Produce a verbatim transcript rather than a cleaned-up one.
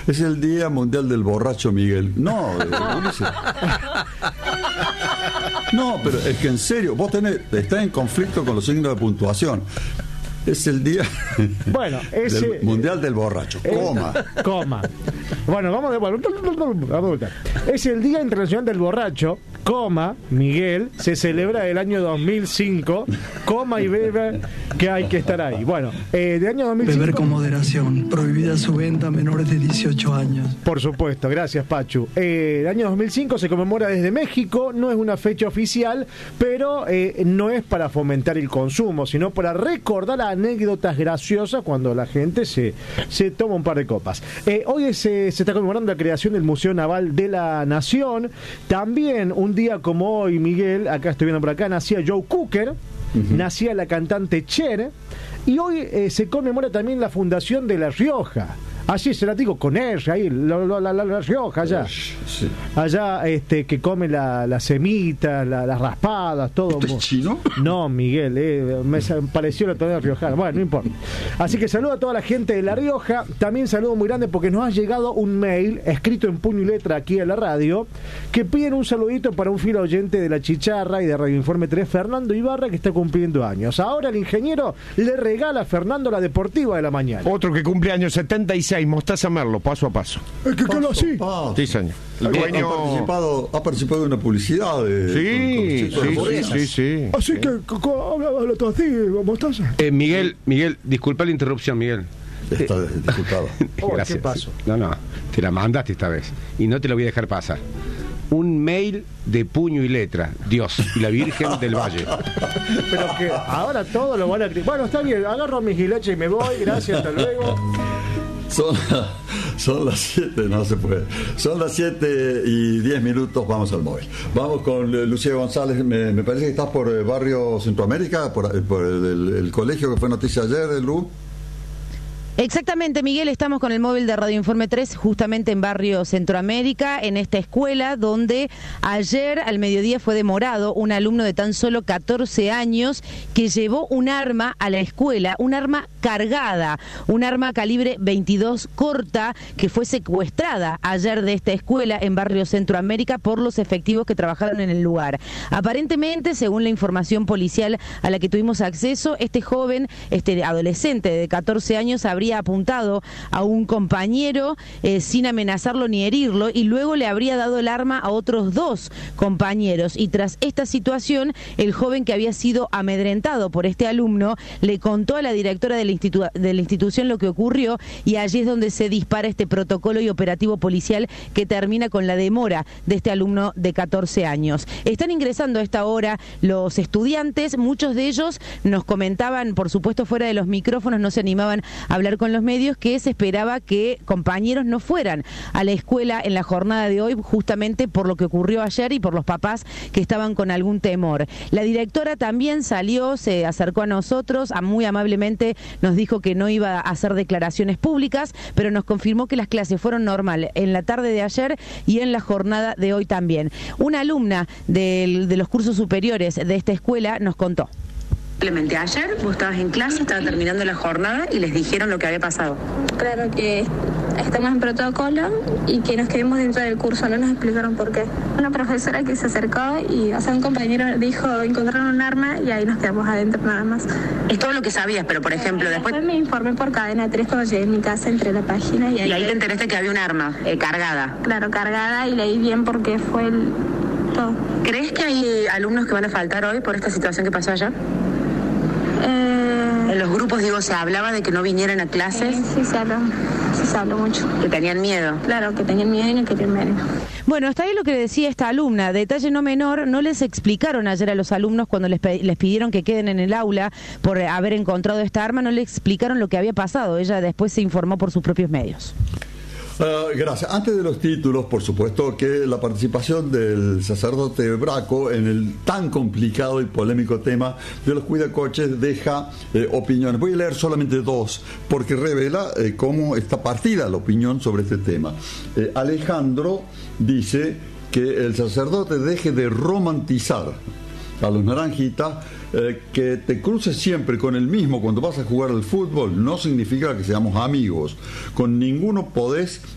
Es el Día Mundial del Borracho, Miguel. No, eh, Ulises. No, pero es que en serio, vos tenés, estás en conflicto con los signos de puntuación. Es el día bueno, ese, del Mundial del Borracho, coma. Coma. Bueno, vamos de vuelta. Es el Día Internacional del Borracho, coma, Miguel, se celebra el año dos mil cinco, coma y bebe, que hay que estar ahí. Bueno, eh, de año dos mil cinco... Beber con moderación, prohibida su venta a menores de dieciocho años. Por supuesto, gracias Pachu. Eh, el año dos mil cinco se conmemora desde México, no es una fecha oficial, pero eh, no es para fomentar el consumo, sino para recordar anécdotas graciosas cuando la gente se, se toma un par de copas. Eh, hoy se, se está conmemorando la creación del Museo Naval de la Nación. También un día como hoy, Miguel, acá estoy viendo por acá, nacía Joe Cooker, uh-huh. nacía la cantante Cher, y hoy eh, se conmemora también la fundación de La Rioja. Así se la digo, con R, ahí, la, la, la, la Rioja, allá. Sí. Allá, este, que come la, la semita, la, las raspadas, todo. ¿Esto es chino? No, Miguel, eh, me pareció la tonada riojana. Bueno, no importa. Así que saludo a toda la gente de La Rioja. También saludo muy grande porque nos ha llegado un mail, escrito en puño y letra aquí en la radio, que piden un saludito para un fiel oyente de La Chicharra y de Radio Informe tres, Fernando Ibarra, que está cumpliendo años. Ahora el ingeniero le regala a Fernando la Deportiva de la mañana. Otro que cumple años setenta y seis. Mostaza Merlo, paso a paso. ¿Es que paso, sí? paso. Sí, señor. El dueño... ha, participado, ha participado en una publicidad de, sí, con, con sí, sí, sí, sí. Así sí. que háblalo todo así, Mostaza. Eh, Miguel, Miguel, disculpa la interrupción, Miguel. Está disculpado. Oh, ¿qué pasó? No, no, te la mandaste esta vez y no te lo voy a dejar pasar. Un mail de puño y letra, Dios y la Virgen del Valle. Pero que ahora todo lo van a... Bueno, está bien, agarro mi gileche y me voy, gracias, hasta luego. Son, son las siete, no se puede. Son las siete y diez minutos, vamos al móvil. Vamos con Lucía González, me, me parece que estás por el barrio Centroamérica, por, por el, el, el colegio que fue noticia ayer, Lu. Exactamente, Miguel, estamos con el móvil de Radio Informe tres, justamente en Barrio Centroamérica, en esta escuela donde ayer al mediodía fue demorado un alumno de tan solo catorce años que llevó un arma a la escuela, un arma cargada, un arma calibre veintidós corta que fue secuestrada ayer de esta escuela en Barrio Centroamérica por los efectivos que trabajaron en el lugar. Aparentemente, según la información policial a la que tuvimos acceso, este joven, este adolescente de catorce años habría apuntado a un compañero eh, sin amenazarlo ni herirlo y luego le habría dado el arma a otros dos compañeros, y tras esta situación el joven, que había sido amedrentado por este alumno, le contó a la directora de la, institu- de la institución lo que ocurrió, y allí es donde se dispara este protocolo y operativo policial que termina con la demora de este alumno de catorce años. Están ingresando a esta hora los estudiantes, muchos de ellos nos comentaban, por supuesto fuera de los micrófonos, no se animaban a hablar con los medios, que se esperaba que compañeros no fueran a la escuela en la jornada de hoy, justamente por lo que ocurrió ayer y por los papás que estaban con algún temor. La directora también salió, se acercó a nosotros, a muy amablemente nos dijo que no iba a hacer declaraciones públicas, pero nos confirmó que las clases fueron normal en la tarde de ayer y en la jornada de hoy también. Una alumna del, de los cursos superiores de esta escuela nos contó. Simplemente ayer vos estabas en clase, estaba terminando la jornada y les dijeron lo que había pasado. Claro que estamos en protocolo y que nos quedemos dentro del curso, no nos explicaron por qué. Una profesora que se acercó y, o sea, un compañero dijo, encontraron un arma y ahí nos quedamos adentro nada más. Es todo lo que sabías, pero por ejemplo después... Después me informé por cadena tres cuando llegué a mi casa, entré a la página y ahí... Y ahí te enteraste que había un arma, eh, cargada. Claro, cargada, y leí bien porque fue el... todo. ¿Crees que hay alumnos que van a faltar hoy por esta situación que pasó allá? Eh, en los grupos, digo, se hablaba de que no vinieran a clases. Eh, sí, se habló, sí se habló mucho. Que tenían miedo. Claro, que tenían miedo y no querían venir. Bueno, hasta ahí lo que decía esta alumna. Detalle no menor, no les explicaron ayer a los alumnos cuando les, pe- les pidieron que queden en el aula por haber encontrado esta arma, no les explicaron lo que había pasado. Ella después se informó por sus propios medios. Uh, gracias. Antes de los títulos, por supuesto que la participación del sacerdote Braco en el tan complicado y polémico tema de los cuidacoches deja eh, opiniones. Voy a leer solamente dos, porque revela eh, cómo está partida la opinión sobre este tema. Eh, Alejandro dice que el sacerdote deje de romantizar a los naranjitas, eh, que te cruces siempre con el mismo cuando vas a jugar al fútbol no significa que seamos amigos. Con ninguno podés